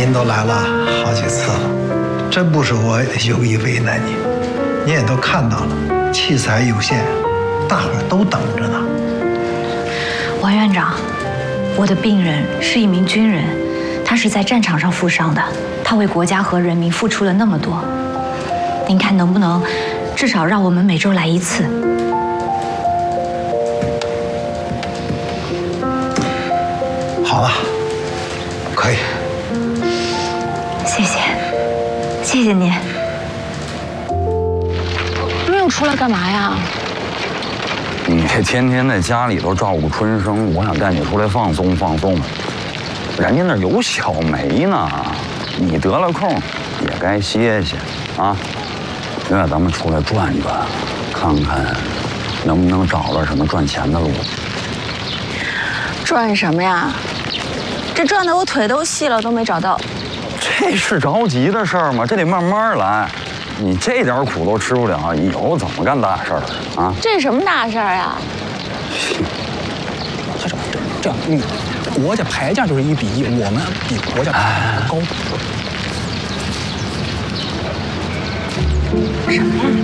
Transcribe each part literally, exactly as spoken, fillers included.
您都来了好几次了，真不是我有意为难您，您也都看到了，器材有限，大伙儿都等着呢。 王院长，我的病人是一名军人，他是在战场上负伤的，他为国家和人民付出了那么多，您看能不能至少让我们每周来一次？ 好了，可以。 谢谢，谢谢您。 你又出来干嘛呀？ 你这天天在家里头照顾春生，我想带你出来放松放松。人家那儿有小梅呢，你得了空也该歇歇啊。另外，咱们出来转转，看看能不能找到什么赚钱的路。 赚什么呀？这赚的我腿都细了，都没找到。 这是着急的事儿吗？这得慢慢来。你这点苦都吃不了，以后怎么干大事儿啊？ 这什么大事儿啊？ 他这这样，你国家牌价就是一比一，我们比国家牌价高。 什么呀？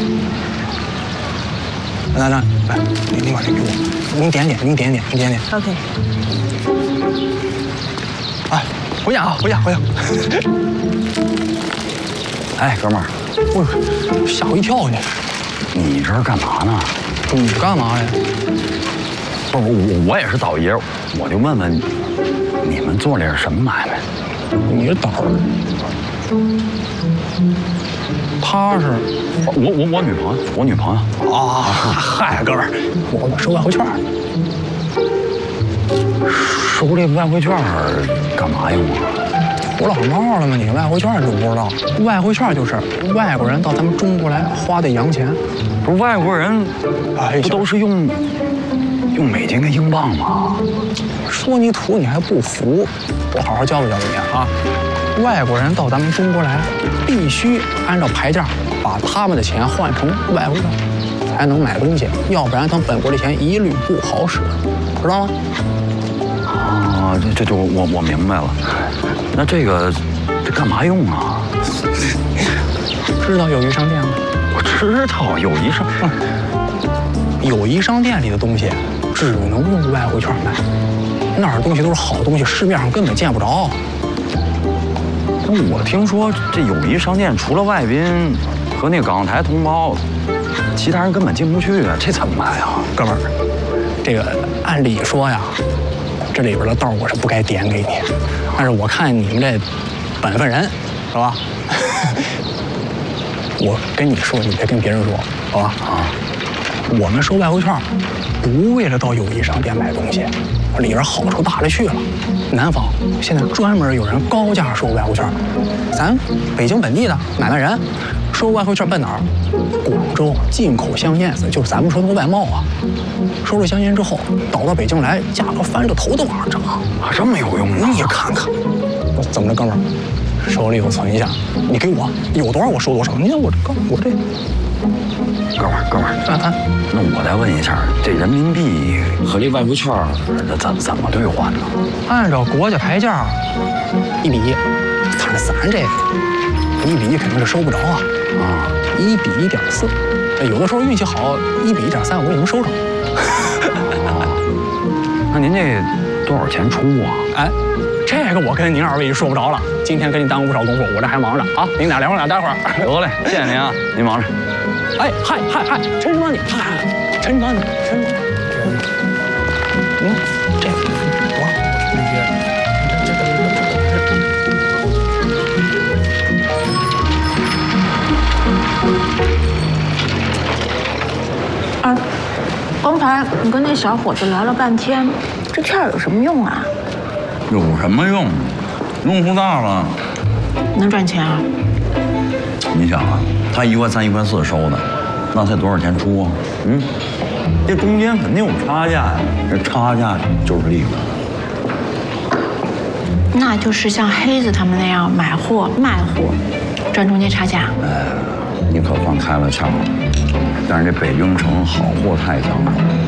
来来来，您您把这给我，您点点，您点点，您点点。 OK。 哎，回家啊，回家回家。 哎，哥们儿， 我吓我一跳呢。 你这是干嘛呢？ 你干嘛呀？ 不是我，我也是倒爷，我就问问你们做这是什么买卖？ 你是倒儿，他是我我我女朋友，我女朋友啊。嗨，哥们儿，我收外汇券。 收这外汇券干嘛用啊？ 我老冒了吗？你外汇券你都不知道？外汇券就是外国人到咱们中国来花的洋钱。 不是外国人，哎，不都是用用美金跟英镑吗？ 说你土你还不服？我好好教育教育你啊！外国人到咱们中国来，必须按照牌价把他们的钱换成外汇券，才能买东西，要不然他们本国的钱一律不好使，知道吗？ 啊，这这就我我明白了。那这个这干嘛用啊？ 知道友谊商店吗？ 我知道友谊商， 友谊商店里的东西只能用外汇券买，那儿的东西都是好东西，市面上根本见不着。 我听说这友谊商店除了外宾和那港台同胞，其他人根本进不去啊，这怎么办呀？ 哥们儿，这个按理说呀，这里边的道我是不该点给你，但是我看你们这本分人，是吧？我跟你说，你别跟别人说，好吧？啊，我们收外汇券不为了到友谊商店买东西，里边好处大了去了。南方现在专门有人高价收外汇券，咱北京本地的买卖人收外汇券奔哪儿？广州进口香烟，就是咱们说那个外贸啊。收了香烟之后，倒到北京来，价格翻着头都往上涨， 啊，这么有用呢？ 你看看，我怎么着，哥们儿？手里有存一下，你给我有多少我收多少。你看我这，我这， 哥们儿，哥们儿，啊啊，那我再问一下，这人民币和这外汇券这怎怎么兑换呢？ 按照国家牌价，一比一，但是咱这一比一肯定是收不着啊啊，一比一点四，有的时候运气好，一比一点三，我也能收着。 那您这多少钱出啊？ 哎。这个我跟您二位就说不着了，今天跟您耽误不少功夫，我这还忙着啊，您俩聊聊，待会儿。 得嘞，谢谢您啊，您忙着。 哎，嗨嗨嗨，陈长你，嗨，陈长你，陈长，您这多少？那个，这这这啊，刚才你跟那小伙子聊了半天，这券有什么用啊？ 有什么用？用处大了， 能赚钱啊？ 你想啊，他一块三一块四收的，那才多少钱出啊？嗯，这中间肯定有差价呀，这差价就是利润。 那就是像黑子他们那样买货卖货，赚中间差价。 哎，你可放开了窍，但是这北京城好货太抢手。